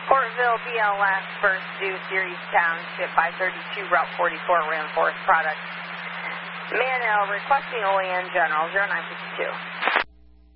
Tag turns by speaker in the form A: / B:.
A: Portville, BLS, first due, Series Township, by 32, Route 44, reinforced product. Manel requesting OEN General 0952.